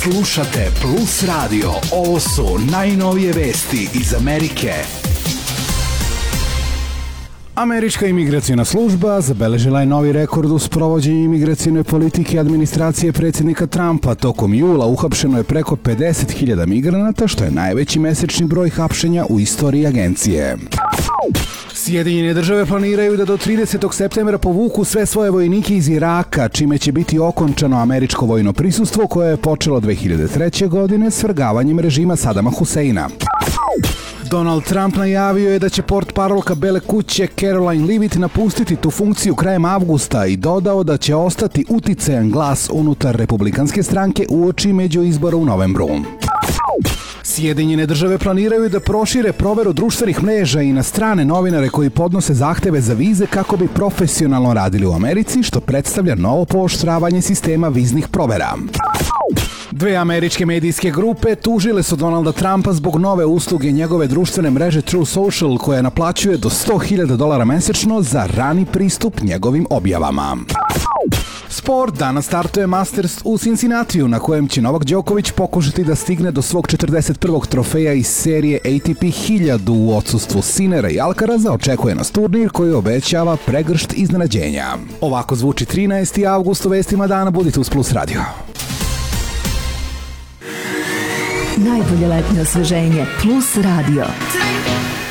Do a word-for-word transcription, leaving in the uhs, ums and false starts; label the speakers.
Speaker 1: Slušate Plus Radio. Ovo su najnovije vesti iz Amerike. Američka imigracijna služba zabeležila je novi rekord u sprovođenju imigracijne politike administracije predsjednika Trumpa. Tokom jula uhapšeno je preko pedeset hiljada migranata, što je najveći mesečni broj hapšenja u istoriji agencije. Sjedinjene države planiraju da do tridesetog septembra povuku sve svoje vojnike iz Iraka, čime će biti okončano američko vojno prisustvo koje je počelo dve hiljade treće. godine svrgavanjem režima Sadama Huseina. Donald Trump najavio je da će portparolka Bele kuće Caroline Leavitt napustiti tu funkciju krajem avgusta i dodao da će ostati uticajan glas unutar republikanske stranke uoči među izbora u novembru. Sjedinjene države planiraju da prošire proveru društvenih mreža i na strane novinare koji podnose zahteve za vize kako bi profesionalno radili u Americi, što predstavlja novo pooštravanje sistema viznih provera. Dve američke medijske grupe tužile su Donalda Trumpa zbog nove usluge njegove društvene mreže Truth Social, koja naplaćuje do sto hiljada dolara mesečno za rani pristup njegovim objavama. Sport, danas startuje Masters u Cincinnatiju, na kojem će Novak Đoković pokušati da stigne do svog četrdeset prvog trofeja iz serije A T P hiljadu u odsustvu Sinera i Alcaraza. Očekuje nas turnir koji obećava pregršt iznenađenja. Ovako zvuči trinaesti avgust u vestima dana. Budite uz Plus Radio.
Speaker 2: Najbolje letnje osveženje Plus Radio.